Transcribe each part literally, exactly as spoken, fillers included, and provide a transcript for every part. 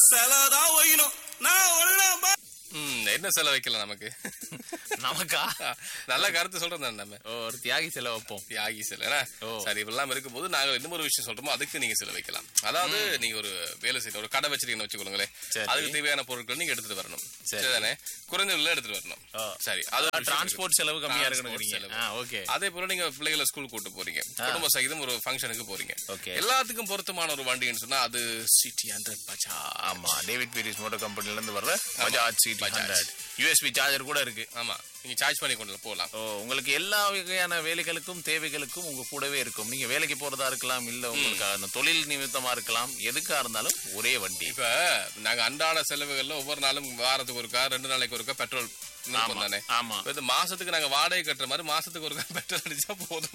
செலதான் வைக்கணும். நான் ஒண்ணு என்ன செலவு வைக்கலாம் நமக்கு? நமக்கா நல்ல கருத்து சொல்றேன். நம்ம ஒரு தியாகி செலவு வைப்போம். தியாகி செலவு சரி இப்பெல்லாம் இருக்கும்போது நாங்க இன்னும் ஒரு விஷயம் சொல்றோமோ அதுக்கு நீங்க செலவு வைக்கலாம். அதாவது நீங்க ஒரு வேலை செய்யற ஒரு கடை வச்சிருக்கீங்கன்னு வச்சுக்கோங்களேன். அதுக்கு தேவையான பொருட்கள் நீங்க எடுத்துட்டு வரணும். சரிதானே? குறைந்த விலையில எடுத்துட்டு வரணும். சரி, அது டிரான்ஸ்போர்ட் செலவு கம்மியா இருக்கணும். அதே போல நீங்க பிள்ளைகளை ஸ்கூல் கூட்டு போறீங்க, குடும்ப சகிதம் ஒரு ஃபங்க்ஷனுக்கு போறீங்க, எல்லாத்துக்கும் பொருத்தமான ஒரு வண்டின்னு சொன்னா அது சிட்டி ஹண்ட்ரட் பஜாஜ். ஆமா, டேவிட் பீரிஸ் மோட்டார் கம்பெனில இருந்து வர்ற Bajaj city hundred. USB charger கூட இருக்கு. ஆமா, நீங்க சார்ஜ் பண்ணி கொண்டு போகலாம். ஓ, உங்களுக்கு எல்லா வகையான வேலைகளுக்கும் தேவைகளுக்கும் உங்க கூடவே இருக்கும். நீங்க வேலைக்கு போறதா இருக்கலாம், இல்ல உங்களுக்கு தொழில் நிமித்தமா இருக்கலாம், எதுக்கா இருந்தாலும் ஒரே வண்டி. இப்ப நாங்க அன்றாட செலவுகள்ல ஒவ்வொரு நாளும் வாரத்துக்கு ஒருக்கா ரெண்டு நாளைக்கு ஒருக்கா பெட்ரோல் தானே. ஆமா, மாசத்துக்கு நாங்க வாடகை கட்டுற மாதிரி மாசத்துக்கு ஒருக்கா பெட்ரோல் அடிச்சா போதும்.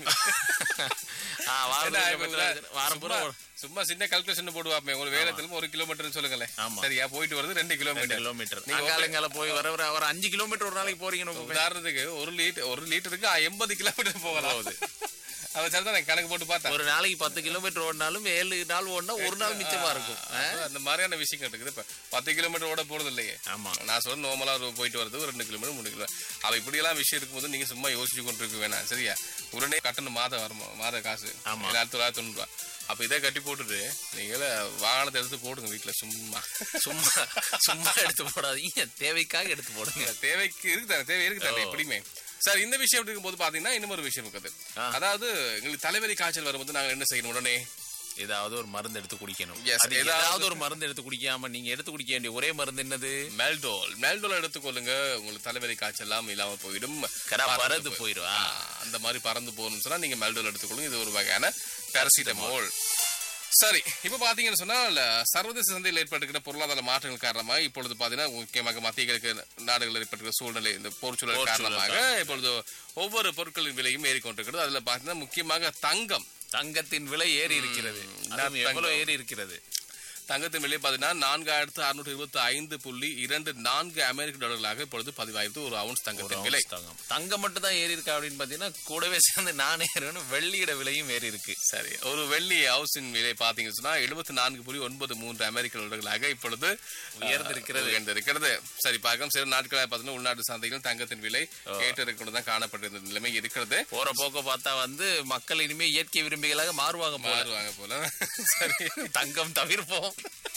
சும்மா சின்ன கால்குலேஷன் போடுவாப்பே. ஒரு வேலத்திலும் ஒரு கிலோமீட்டர் சொல்லுங்களேன். சரியா, போயிட்டு வருது ரெண்டு கிலோமீட்டர் கிலோமீட்டர் நீங்க போய் வர ஒரு அஞ்சு கிலோமீட்டர் ஒரு நாளைக்கு போறீங்க. உதாரணத்துக்கு ஒரு லிட்டர் ஒரு லிட்டருக்கு எண்பது கிலோமீட்டர் போகலாம். அவன் சரிதான் கணக்கு போட்டு பார்த்தா ஒரு நாளைக்கு பத்து கிலோமீட்டர் ஓடினாலும் ஏழு நாள் ஓடினா ஒரு நாள் மிச்சமா இருக்கும். அந்த மாதிரியான விஷயம் இருக்குது. இப்ப பத்து கிலோமீட்டர் ஓட போறது இல்லையே. ஆமா, நான் சொல்ல நோமலா போயிட்டு வருது ஒரு ரெண்டு கிலோமீட்டர் மூணு கிலோமீட்டர். அவ இப்படி எல்லாம் விஷயம் இருக்கும்போது நீங்க சும்மா யோசிச்சு கொண்டு இருக்க வேணாம். சரியா, உடனே கட்டணம் மாதம் வருமா, மாத காசு ஆயிரத்தி தொள்ளாயிரத்தி தொண்ணூறு ரூபா. அப்ப இதை கட்டி போட்டுட்டு நீங்கள வாகனத்தை எடுத்து போடுங்க வீட்டுல. சும்மா சும்மா சும்மா எடுத்து போடாதீங்க, தேவைக்காக எடுத்து போடுங்க. தேவைக்கு இருக்குதானே, தேவை இருக்குதானே எப்படியுமே. சார், இந்த விஷயம் இருக்கும் போது பாத்தீங்கன்னா இன்னும் ஒரு விஷயம் இருக்குது. அதாவது எங்களுக்கு தலைவலி காய்ச்சல் வரும்போது நாங்க என்ன செய்யணும்? உடனே ஏதாவது ஒரு மருந்து எடுத்து குடிக்கணும். ஏதாவது ஒரு மருந்து எடுத்து குடிக்காம நீங்க எடுத்து குடிக்க வேண்டிய ஒரே மருந்து என்னது? மெல்டோல். மெல்டோல் எடுத்துக்கொள்ளுங்க, உங்களுக்கு தலைவலி காய்ச்சல் எல்லாம் இல்லாம போயிடும், பறந்து போயிடும். அந்த மாதிரி பறந்து போகணும்னு சொன்னா நீங்க மெல்டோல் எடுத்துக்கொள்ளுங்க. இது ஒரு வகையான பாராசிட்டமால். சரி, இப்ப பாத்தீங்கன்னு சொன்னா சர்வதேச சந்தையில் ஏற்பட்டிருக்கிற பொருளாதார மாற்றங்கள் காரணமாக இப்பொழுது பாத்தீங்கன்னா முக்கியமாக மத்திய கிழக்கு நாடுகளில் ஏற்பட்டிருக்கிற சூழ்நிலை, இந்த போர்ச்சூழல் காரணமாக இப்பொழுது ஒவ்வொரு பொருட்களின் விலையும் ஏறிக்கொண்டிருக்கிறது. அதுல பாத்தீங்கன்னா முக்கியமாக தங்கம் தங்கத்தின் விலை ஏறி இருக்கிறது. எவ்வளவு ஏறி இருக்கிறது? தங்கத்தின் விலை பாத்தீங்கன்னா நான்காயிரத்து அறுநூற்றி இருபத்தி ஐந்து புள்ளி இரண்டு நான்கு அமெரிக்க டாலர்களாக இப்பொழுது பதிவாயிரத்து ஒரு அவுன்ஸ் தங்கத்தின் விலை. தங்கம் மட்டும் தான் ஏறி இருக்கா அப்படின்னு பாத்தீங்கன்னா கூடவே சேர்ந்து நானே வெள்ளியோட விலையும் ஏறி இருக்கு. சரி, ஒரு வெள்ளி ஹவுஸின் விலை பாத்தீங்கன்னு சொன்னா எழுபத்தி நான்கு புள்ளி ஒன்பது மூன்று அமெரிக்க டாலர்களாக இப்பொழுது உயர்ந்திருக்கிறது உயர்ந்திருக்கிறது சரி, பார்க்கலாம். சில நாட்களாக பாத்தீங்கன்னா உள்நாட்டு சந்தையில் தங்கத்தின் விலை ஏற்றிருக்கொண்டுதான் காணப்பட்டிருந்த நிலைமை இருக்கிறது. போற போக்க பார்த்தா வந்து மக்கள் இனிமே இயற்கை விரும்பிகளாக மாறுவாங்க மாறுவாங்க போல. சரி, தங்கம் தவிர்ப்போம்.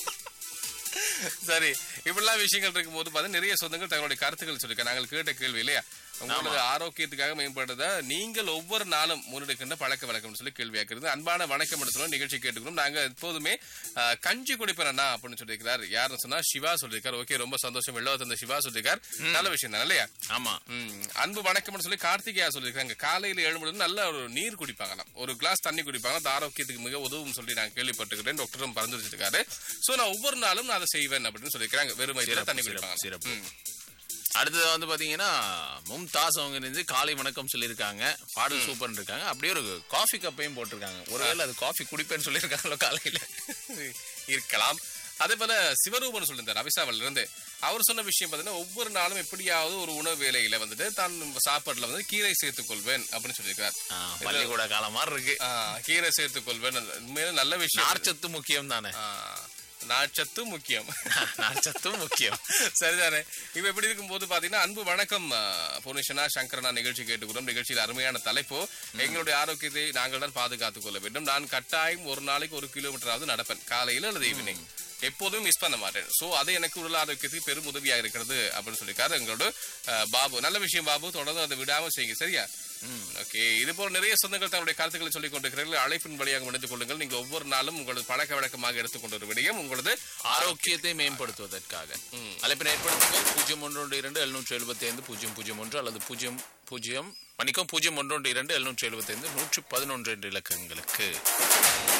சரி, இப்படிலாம் விஷயங்கள் இருக்கும் போது பார்த்தா நிறைய சொந்தங்கள் தங்களுடைய கருத்துக்கள் சொல்லிருக்க. நாங்கள் கேட்ட கேள்வி இல்லையா, உங்களோட ஆரோக்கியத்துக்காக மேம்படுறத நீங்கள் ஒவ்வொரு நாளும் முன்னெடுக்கின்ற பழக்க வழக்கம் சொல்லி கேள்வியாக்குறது. அன்பான வணக்கம் எடுத்துக்கணும், நிகழ்ச்சி கேட்டுக்கணும். நாங்க எப்போதுமே கஞ்சி குடிப்பேனா அப்படின்னு சொல்லியிருக்கிறார். யாருன்னு சொன்னா சிவா சொல்லியிருக்காரு. ஓகே, ரொம்ப சந்தோஷம். வெள்ளவ தந்த சிவா சொல்லியிருக்கார். நல்ல விஷயம் தான் இல்லையா? ஆமா, அன்பு வணக்கம் சொல்லி கார்த்திகேயா சொல்லியிருக்காங்க. காலையில ஏழு மணி நல்ல ஒரு நீர் குடிப்பாங்களாம், ஒரு கிளாஸ் தண்ணி குடிப்பாங்க, அந்த ஆரோக்கியத்துக்கு மிக உதவும் சொல்லி நான் கேள்விப்பட்டுக்கிறேன். டாக்டரும் பரிந்துரைச்சிருக்காரு. சோ நான் ஒவ்வொரு நாளும் நான் அதை செய்வேன் அப்படின்னு சொல்லியிருக்காங்க. வெறும் தண்ணி குடிப்பாங்க. அடுத்தது வந்து பாத்தீங்கன்னா மும்தாஸ் அவங்க இருந்து காலை வணக்கம் சொல்லியிருக்காங்க. பாடல் சூப்பர் இருக்காங்க. அப்படியே ஒரு காஃபி கப்பையும் போட்டிருக்காங்க. ஒருவேளை அது காஃபி குடிப்பேன்னு சொல்லியிருக்காங்களோ காலையில இருக்கலாம். அதே போல சிவரூபன் சொல்லியிருந்தார் அவிசாவல் இருந்து. அவர் சொன்ன விஷயம் பாத்தீங்கன்னா ஒவ்வொரு நாளும் எப்படியாவது ஒரு உணவு வேலையில வந்துட்டு தான் சாப்பாட்டுல வந்து கீரை சேர்த்துக் கொள்வேன் அப்படின்னு சொல்லியிருக்காரு. பள்ளிக்கூட காலம் மாதிரி இருக்கு. கீரை சேர்த்துக் கொள்வேன், நல்ல விஷயம். நார்ச்சத்து முக்கியம் தானே. நார்ச்சத்து முக்கியம், நார்ச்சத்து முக்கியம். சரிதானே? இப்ப எப்படி இருக்கும் போது பாத்தீங்கன்னா அன்பு வணக்கம் புனிஷனா சங்கரனா நிகழ்ச்சி கேட்டுக்கிறோம். நிகழ்ச்சியில் அருமையான தலைப்பு, எங்களுடைய ஆரோக்கியத்தை நாங்கள் தான் பாதுகாத்துக் கொள்ள வேண்டும். நான் கட்டாயம் ஒரு நாளைக்கு ஒரு கிலோமீட்டராவது நடப்பேன், காலையில அல்லது ஈவினிங். எப்போதும் மிஸ் பண்ண மாட்டேன். சோ அது எனக்கு உடல் ஆரோக்கியத்துக்கு பெரும் உதவியாக இருக்கிறது அப்படின்னு சொல்லியிருக்காரு எங்களோட பாபு. நல்ல விஷயம் பாபு, தொடர்ந்து அதை விடாம செய்யுங்க. சரியா? ஓகே, இது போல நிறைய சொந்தங்கள் தங்களுடைய கருத்துக்களை சொல்லிக் கொண்டிருக்கிறீர்கள். அழைப்பின் வழியாக முடித்துக் கொள்ளுங்கள். நீங்க ஒவ்வொரு நாளும் உங்களது பழக்க வழக்கமாக எடுத்துக்கொண்ட விடயம் உங்களது ஆரோக்கியத்தை மேம்படுத்துவதற்காக அழைப்பினை ஏற்படுத்துங்கள். பூஜ்ஜியம் ஒன்று இரண்டு எழுநூற்றி எழுபத்தி ஐந்து பூஜ்ஜியம் பூஜ்ஜியம் ஒன்று அல்லது பூஜ்ஜியம் பூஜ்ஜியம் மணிக்கும் பூஜ்ஜியம் ஒன்று இரண்டு எழுநூற்றி எழுபத்தி ஐந்து நூற்றி பதினொன்று என்ற இலக்கங்களுக்கு.